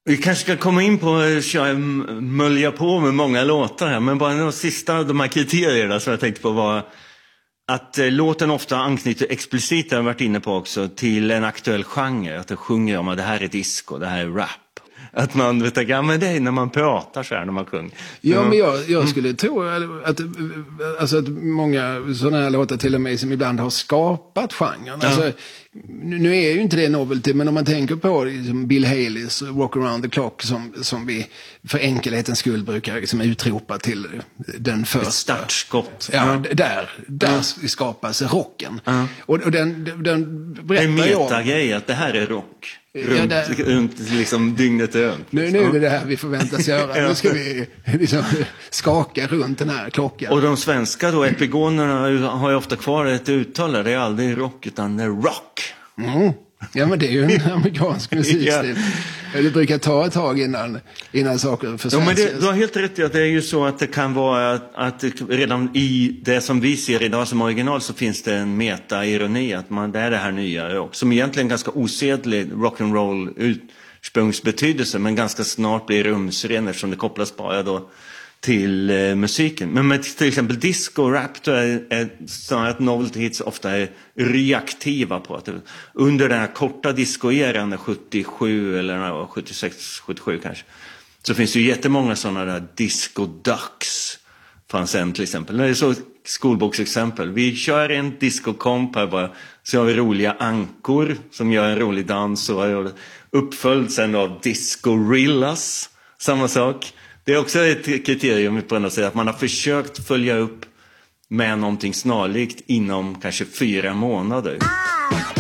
Vi kanske ska komma in på att mölja på med många låtar här. Men bara de sista av de här kriterierna som jag tänkte på var att låten ofta anknyter explicit, har jag varit inne på också, till en aktuell genre. Att det sjunger om att det här är disco, det här är rap. Att man vet att men det är när man pratar så här, när man sjunger. Ja, men jag skulle tro att många sådana här låtar till och med som ibland har skapat genren. Ja. Alltså, nu är ju inte det novelty, men om man tänker på liksom Bill Haleys Walk Around the Clock som vi för enkelhetens skull brukar liksom utropa till den första. Ett startskott. Ja, där skapas rocken. Ja. Och den berättar en metagrej att det här är rock. Runt liksom dygnet runt. Nu är det här vi förväntas göra. Nu ska vi liksom skaka runt den här klockan. Och de svenska då, epigonerna har ju ofta kvar ett uttal. Det är aldrig rock utan det är rock. Mm. Ja, men det är ju en amerikansk musikstil. Ja. Det brukar ta ett tag innan saker försvenskas. Ja, men du har helt rätt i att det är ju så att det kan vara att redan i det som vi ser idag som original så finns det en meta-ironi att det är det här nya rock. Som egentligen ganska osedlig rock'n'roll ursprungsbetydelse, men ganska snart blir rumsren eftersom det kopplas bara då till musiken. Men med till exempel disco och rap då är så att novelty hits ofta är reaktiva på att under den här korta disco-eran 77 eller 76, 77 kanske, så finns det ju jättemånga sådana där disco-ducks fanns en till exempel. Det är så skolboksexempel. Vi kör en disco-komp här bara, så har vi roliga ankor som gör en rolig dans och uppföljd sen av disco-rillas, samma sak. Det är också ett kriterium på något sätt att man har försökt följa upp med någonting snarlikt inom kanske 4 månader.